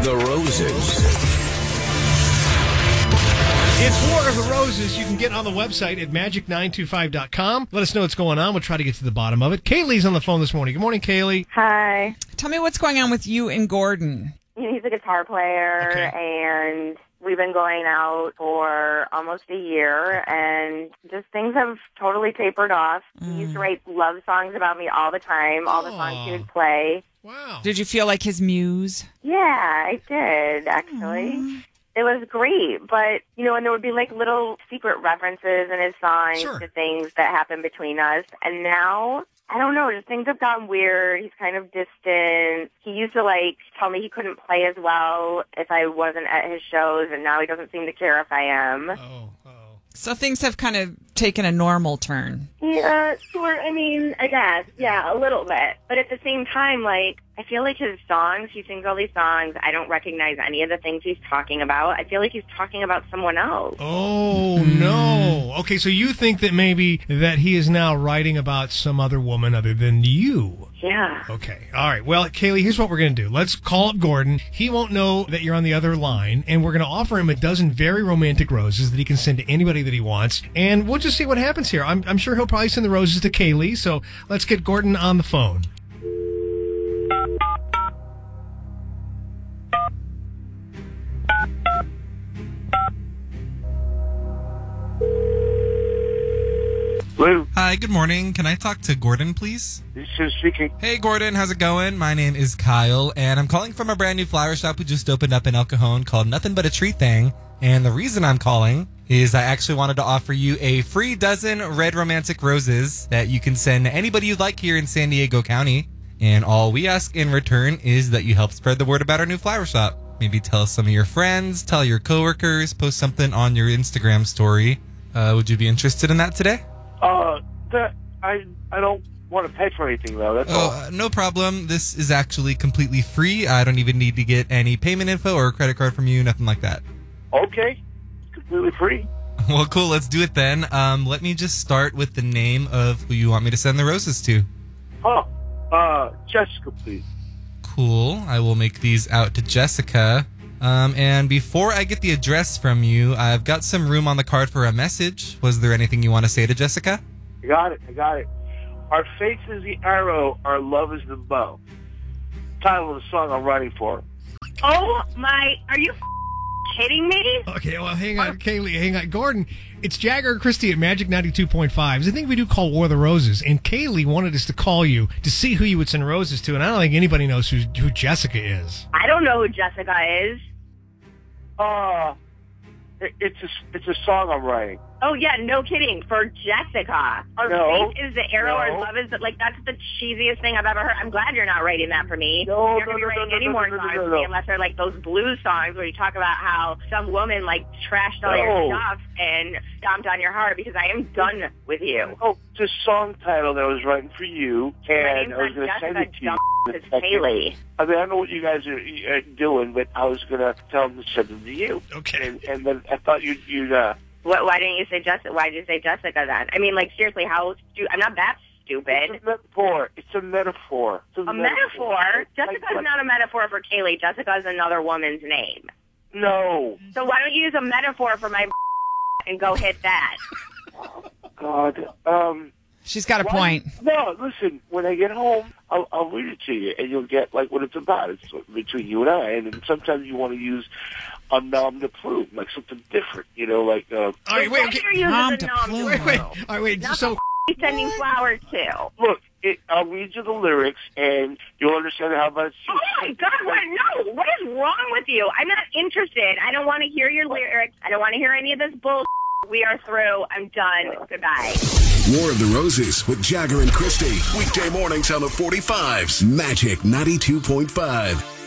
the Roses. It's War of the Roses. You can get on the website at magic925.com. Let us know what's going on. We'll try to get to the bottom of it. Kaylee's on the phone this morning. Good morning, Kaylee. Hi. Tell me what's going on with you and Gordon. He's a guitar player, and we've been going out for almost a year, and just things have totally tapered off. He used to write love songs about me all the time, all the songs he would play. Wow. Did you feel like his muse? Yeah, I did, actually. It was great, but, and there would be like little secret references in his songs to things that happened between us. And now, I don't know, just things have gotten weird. He's kind of distant. He used to tell me he couldn't play as well if I wasn't at his shows, and now he doesn't seem to care if I am. So things have kind of taken a normal turn. Yeah, sure. I mean, I guess. Yeah, a little bit. But at the same time, I feel like his songs, he sings all these songs. I don't recognize any of the things he's talking about. I feel like he's talking about someone else. Oh, no. Okay, so you think that maybe that he is now writing about some other woman other than you. Yeah. Okay. All right. Well, Kaylee, here's what we're going to do. Let's call up Gordon. He won't know that you're on the other line, and we're going to offer him a dozen very romantic roses that he can send to anybody that he wants, and we'll just see what happens here. I'm sure he'll probably send the roses to Kaylee, so let's get Gordon on the phone. Hello. Hi, good morning. Can I talk to Gordon, please? This is speaking. Hey, Gordon. How's it going? My name is Kyle, and I'm calling from a brand new flower shop we just opened up in El Cajon called Nothing But a Tree Thing. And the reason I'm calling is I actually wanted to offer you a free dozen red romantic roses that you can send to anybody you'd like here in San Diego County. And all we ask in return is that you help spread the word about our new flower shop. Maybe tell some of your friends, tell your coworkers, post something on your Instagram story. Would you be interested in that today? I don't want to pay for anything, though. That's all. No problem. This is actually completely free. I don't even need to get any payment info or a credit card from you, nothing like that. Okay. It's completely free. Well, cool. Let's do it then. Let me just start with the name of who you want me to send the roses to. Jessica, please. Cool. I will make these out to Jessica. And before I get the address from you, I've got some room on the card for a message. Was there anything you want to say to Jessica? I got it. Our faith is the arrow, our love is the bow. Title of the song I'm writing for. Oh, my... Are you kidding me? Okay, well, hang on, Kaylee, hang on. Gordon, it's Jagger and Christy at Magic 92.5. It's a thing we do called War of the Roses, and Kaylee wanted us to call you to see who you would send roses to, and I don't think anybody knows who Jessica is. I don't know who Jessica is. It's a song I'm writing. Oh, yeah, no kidding. For Jessica. Our faith is the arrow, our love is the... that's the cheesiest thing I've ever heard. I'm glad you're not writing that for me. You're not going to be writing any more songs for me unless they're those blues songs where you talk about how some woman, trashed all your stuff and stomped on your heart, because I am done with you. Oh, it's a song title that I was writing for you, and I was going to send it to you. It's Haley. I mean, I don't know what you guys are doing, but I was going to tell them to send them to you. Okay. And then I thought you'd Why didn't you say Jessica? Why did you say Jessica then? I mean, seriously, I'm not that stupid. It's a metaphor. It's a metaphor. A metaphor? Jessica's not a metaphor for Kaylee. Jessica's another woman's name. No. So why don't you use a metaphor for my and go hit that? God. She's got a point. No, listen, when I get home, I'll read it to you, and you'll get, what it's about. It's between you and I, and then sometimes you want to use a nom de plume, something different, All right, wait, okay. Nom de plume. Wait. All right, wait, so... sending flowers to. Look, I'll read you the lyrics, and you'll understand how much... Oh, my God, no! What is wrong with you? I'm not interested. I don't want to hear your lyrics. I don't want to hear any of this bullshit. We are through. I'm done. Goodbye. War of the Roses with Jagger and Christy. Weekday mornings on the 45s. Magic 92.5.